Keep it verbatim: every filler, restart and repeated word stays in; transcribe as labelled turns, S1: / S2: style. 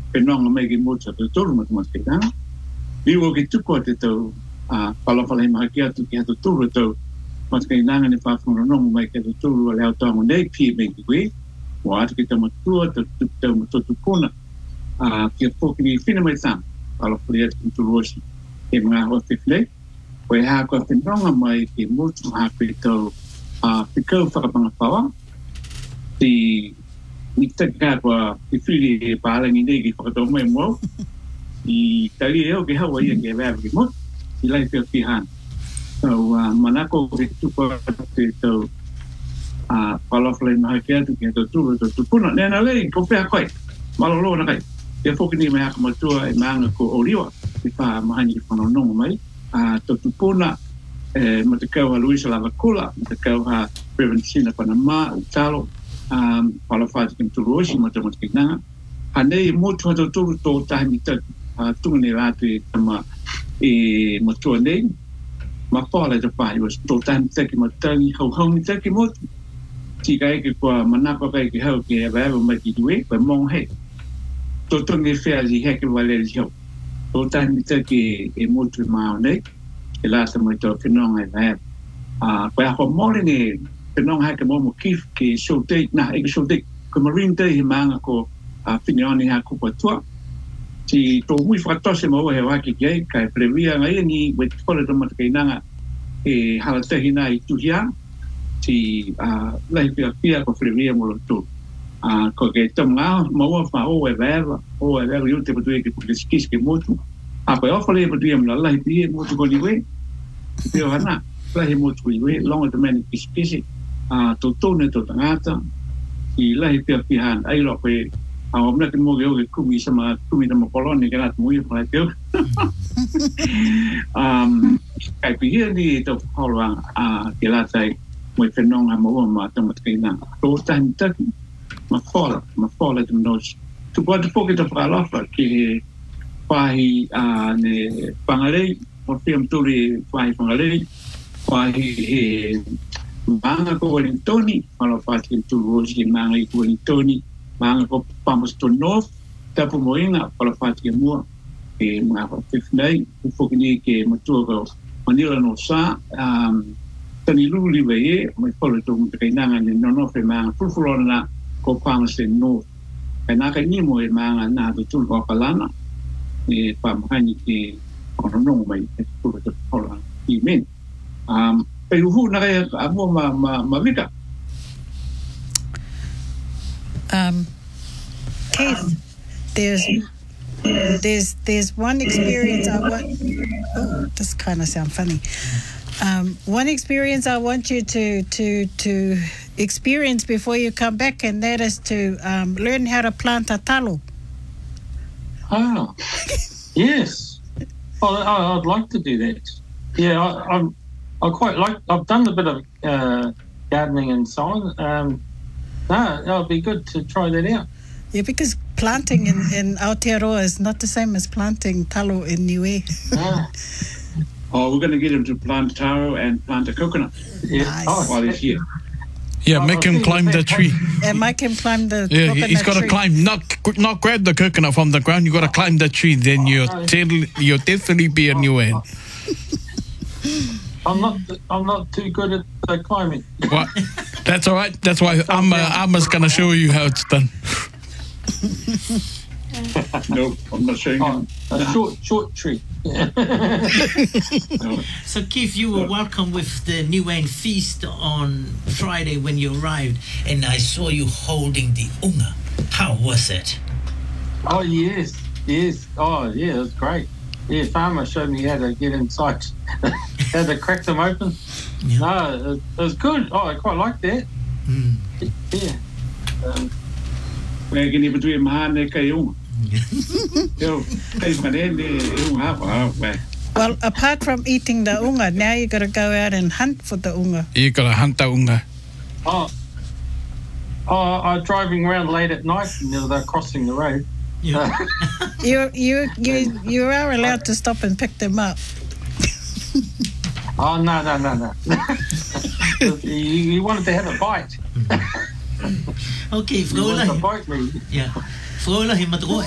S1: penonga mai ki mocha te tolu ma tuma te kanga. Liwo ki tuko te tau a palawhala he maha ki atu ki hatu tulu tau ma te nanga ne whawhunga nongo mai ki hatu tulu a leo taongo nei pia mai ki koe. Wa atu ki tau matua tau tau matotu puna a ki a poki ni whina mai tama palawhala atu ki tulu osi e mga hoa whiwhile. Koe haa koe penonga mai ki mocha haa koe tau a whikau whakapanga whawa. Ti ni taka kwa i whiri e pālangi nei ki whakatau mai mwau. I tari eo ke hawa ia ke wēwa ki mot, i lai pia ki hana. So, uh, manako ke tupa te tau uh, palawhalai maha ke atu ki tau tūra tau tupuna. Nena lei, ko pēha koe, malolo na kai. Ia whokini mai haka matua e maanga ko Oriwa, i wha mahani ki whanononga mai. Uh, tau tupuna, e matakau ha Luisa Lavakula, matakau ha Reverend Sina Panama, Utalo, um, palawhati ki mturuoshi, matamata nanga. Hanei motu hata tūru tō tahi mi taki. Uh, tunga ne rātu e tama e matua nei ma whāle te pāhi was tō tāni taki ma tangi hau hau ni taki motu tika eke kua manako kai ki hau ki e wēwa mai ki duwe kwa mong hei tō tunga e whea li heke wale li hau tō tāni taki e motu e mao nei e lāta mai tō whenonga e wēwa uh, kwa hua mōre ne whenonga heke momo kif ki show date na eke show date ko marine day he maanga ko uh, whineoni ha kupa tua si tō mui whakatose maua he waki ki ei, kai previa ngai ni wet kore tō matakainanga e halatehi nā i tuhia, si uh, lahi pia pia ko previa molo tō. Uh, ko ke tō ngā maua wha o e vēwa, o e vēwa i o te patu e ke pukesikis ke motu. A koe ofale e patu e mla lahi pia motu ko niwe, pia hana, lahi motu ko niwe, longa te meni kisikisi, uh, tō tōne tō tangata, i lahi pia pia hana, ai lo koe, a o mna ke mo ge kumi sama kumi na koloni ke na mui pa teo um kai pia ni to holwa a ke la sai mo fenong a mo ma to matkina to tan tak ma fola ma fola de nos tu pode pouco de falar que pai a ne pangale por film tuli pai pangale pai e manga ko Wellingtoni ala pati tu rosi manga ko Wellingtoni manga ko pamos to north tapu moinga pala fati mua e mga fifnei u fokini ke matua ko manila no sa um tani luli veye mai polo to mte kainanga ni no no fe manga fulfulona ko pamos to north kana ka ni mo e manga na to tul ko palana e pa mahani ke ono no mai e to to pola i men um pe hu na ka amo ma ma ma vika.
S2: Um, Keith, there's there's there's one experience I want. Oh, this kind of sound funny. Um, one experience I want you to to to experience before you come back, and that is to um, learn how to plant a talo.
S3: Ah, yes. Oh, I, I'd like to do that. Yeah, I, I'm. I quite like. I've done a bit of uh, gardening and so on. Um, No, that would be good to try that out.
S2: Yeah, because planting in, in Aotearoa is not the same as planting talo in Niue.
S3: Ah.
S1: Oh, we're going to get him to plant taro and plant a coconut
S3: Yeah.
S2: Nice.
S3: Oh,
S1: while he's here.
S4: Yeah,
S3: Oh,
S4: make
S3: I
S4: him
S3: think
S4: climb
S3: that-
S4: the tree.
S2: And Mike can climb the
S4: Yeah,
S2: coconut
S4: he's got to
S2: tree.
S4: climb, not not grab the coconut from the ground. You got to climb the tree. Then you'll tell, you'll definitely be a new end.
S3: I'm not. I'm not too good at the climbing.
S4: What? That's all right. That's why I'm. Uh, Amma's gonna show you how it's done.
S1: No, I'm not showing
S3: Oh,
S1: him.
S3: a short, short tree.
S1: No.
S5: So, Keith, you were welcome with the New Wayne feast on Friday when you arrived, and I saw you holding the unga. How was it?
S3: Oh yes, yes. Oh yeah, it was great. Yeah, farmer showed me how to get inside, how to crack them open.
S5: Yeah.
S3: No, it, it was good. Oh, I quite liked that.
S5: Mm.
S3: Yeah. Um,
S1: We're going to do mahane kai unga. Yo, kai mahane unga ha wa.
S2: Well, apart from eating the unga, now you got to go out and hunt for the unga.
S4: You got to hunt the unga.
S3: oh, oh, I'm driving around late at night and they're crossing the road.
S5: Yeah.
S2: You you you you are allowed to stop and pick them up.
S3: Oh no no no no! you, you wanted to have a bite.
S5: Okay,
S3: You wanted
S5: Frola.
S3: to bite me.
S5: Yeah. Frola, he matro